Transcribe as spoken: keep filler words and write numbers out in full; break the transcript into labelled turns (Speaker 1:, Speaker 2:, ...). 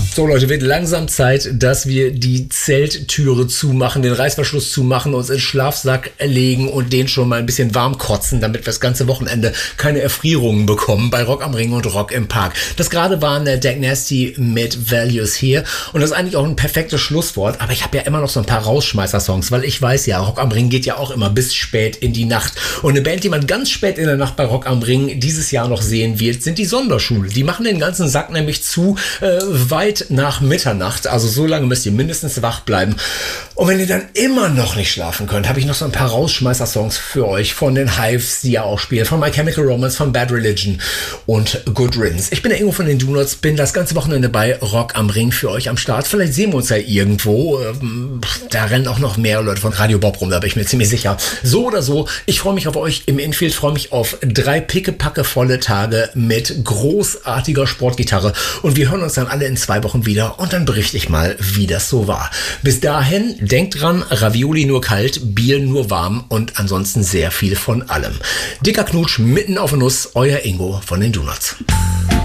Speaker 1: So Leute, wird langsam Zeit, dass wir die Zelttüre zumachen, den Reißverschluss zumachen, uns in den Schlafsack legen und den schon mal ein bisschen warm kotzen, damit wir das ganze Wochenende keine Erfrierungen bekommen bei Rock am Ring und Rock im Park. Das gerade waren der Dag Nasty mit Values hier und das ist eigentlich auch ein perfektes Schlusswort, aber ich habe ja immer noch so ein paar Rausschmeißer-Songs, weil ich weiß ja, Rock am Ring geht ja auch immer bis spät in die Nacht und eine Band, die man ganz spät in der Nacht bei Rock am Ring dieses Jahr noch sehen wird, sind die Sonderschule. Die machen den ganzen Sack nämlich zu äh, weit nach Mitternacht, also so lange müsst ihr mindestens wach bleiben. Und wenn ihr dann immer noch nicht schlafen könnt, habe ich noch so ein paar Rausschmeißer-Songs für euch von den Hives, die ja auch spielen, von My Chemical Romance, von Bad Religion und Good Riddance. Ich bin der Ingo von den Donuts, bin das ganze Wochenende bei Rock am Ring für euch am Start. Vielleicht sehen wir uns ja irgendwo. Da rennen auch noch mehr Leute von Radio Bob rum, da bin ich mir ziemlich sicher. So oder so, ich freue mich auf euch im Infield, freue mich auf drei pickepackevolle Tage mit großartiger Sportgitarre und wir hören uns dann alle in zwei Wochen wieder und dann berichte ich mal, wie das so war. Bis dahin, denkt dran, Ravioli nur kalt, Bier nur warm und ansonsten sehr viel von allem. Dicker Knutsch mitten auf der Nuss, euer Ingo von den Donuts.